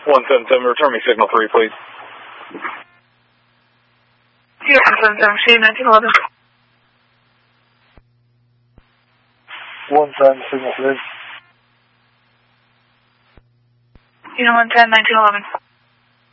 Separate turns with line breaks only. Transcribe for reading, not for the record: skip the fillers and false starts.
177, return me signal 3, please.
177, Shane 1911.
17, signal 3.
Unit 110, 1911.